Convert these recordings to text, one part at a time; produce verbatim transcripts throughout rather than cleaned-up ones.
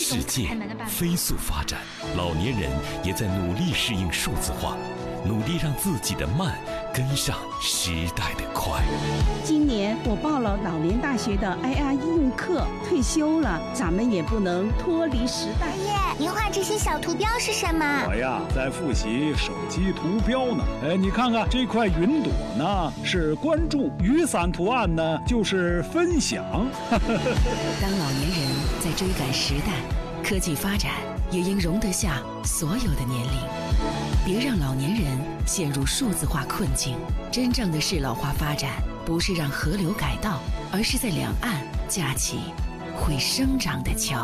世界飞速发展，老年人也在努力适应数字化，努力让自己的慢跟上时代的快。 今年我报了老年大学的 I R 应用课，退休了，咱们也不能脱离时代。 爷爷，您画这些小图标是什么？ 我呀，在复习手机图标呢。哎，你看看这块云朵呢，是关注；雨伞图案呢，就是分享。 当老年人在追赶时代，科技发展也应容得下所有的年龄。别让老年人陷入数字化困境。真正的适老化发展，不是让河流改道，而是在两岸架起会生长的桥。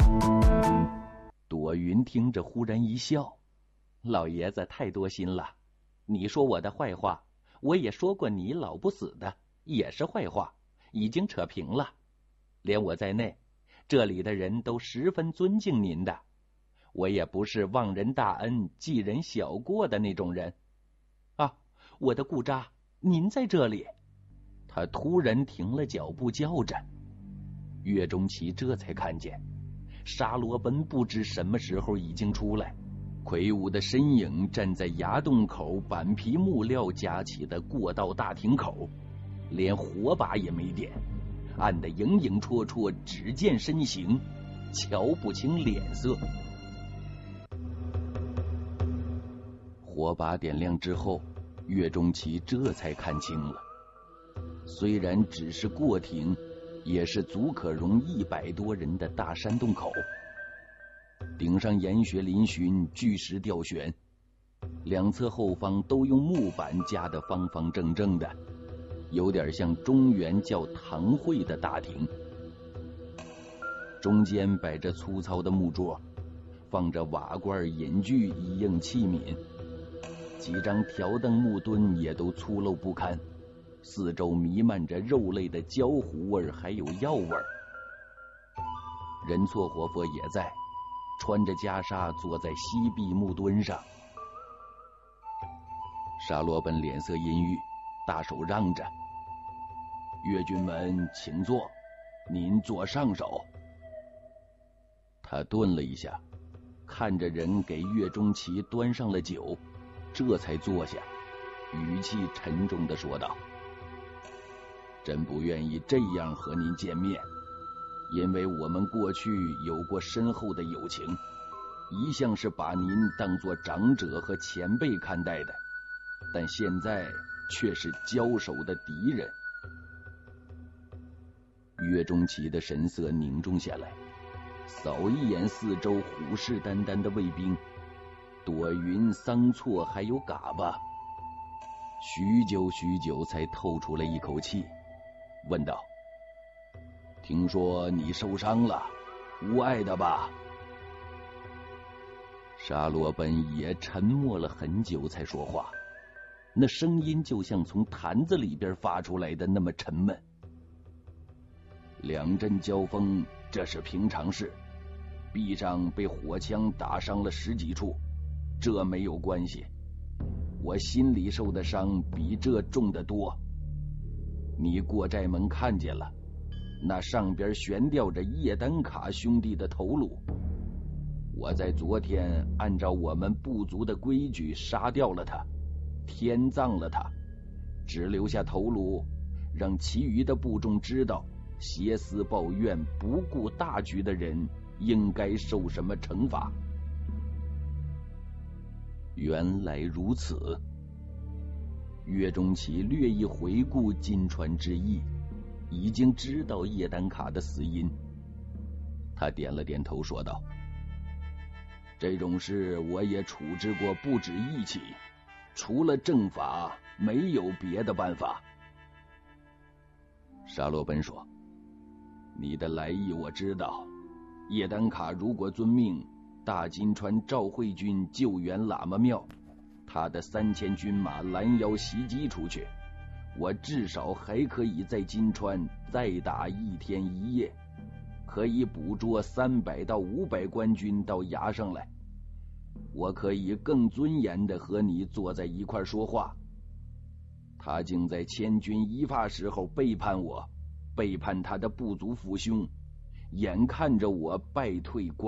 朵云听着忽然一笑，老爷子太多心了，你说我的坏话，我也说过你老不死的，也是坏话，已经扯平了。连我在内，这里的人都十分尊敬您的，我也不是忘人大恩记人小过的那种人。啊，我的顾扎，您在这里。他突然停了脚步，叫着。岳钟琪这才看见沙罗奔不知什么时候已经出来，魁梧的身影站在崖洞口板皮木料架起的过道大亭口，连火把也没点，暗得影影绰绰，只见身形，瞧不清脸色。火把点亮之后，岳钟琪这才看清了，虽然只是过亭，也是足可容一百多人的大山洞口。顶上岩穴嶙峋，巨石吊悬，两侧后方都用木板架得方方正正的，有点像中原叫堂会的大亭。中间摆着粗糙的木桌，放着瓦罐、饮具一应器皿，几张条凳木墩也都粗陋不堪，四周弥漫着肉类的焦糊味还有药味。人错活佛也在，穿着袈裟坐在西壁木墩上。沙罗本脸色阴郁，大手让着：“岳军门请坐，您坐上手。”他顿了一下，看着人给岳钟琪端上了酒，这才坐下，语气沉重地说道：“真不愿意这样和您见面，因为我们过去有过深厚的友情，一向是把您当作长者和前辈看待的，但现在却是交手的敌人。”岳钟琪的神色凝重下来，扫一眼四周虎视眈眈的卫兵，朵云、桑错还有嘎巴，许久许久才透出了一口气，问道：“听说你受伤了，无碍的吧？”沙罗本也沉默了很久才说话，那声音就像从坛子里边发出来的那么沉闷。两阵交锋，这是平常事，臂上被火枪打伤了十几处，这没有关系。我心里受的伤比这重得多。你过寨门看见了，那上边悬吊着叶丹卡兄弟的头颅，我在昨天按照我们部族的规矩杀掉了他，天葬了他，只留下头颅，让其余的部众知道挟私报怨、不顾大局的人应该受什么惩罚。原来如此。岳钟琪略一回顾金川之役，已经知道叶丹卡的死因。他点了点头说道：“这种事我也处置过不止一起，除了正法没有别的办法。”沙罗本说：“你的来意我知道，叶丹卡如果遵命，大金川赵慧军救援喇嘛庙，他的三千军马拦腰袭击出去，我至少还可以在金川再打一天一夜，可以捕捉三百到五百官军到崖上来，我可以更尊严地和你坐在一块说话。他竟在千钧一发时候背叛我，背叛他的部族父兄，眼看着我败退光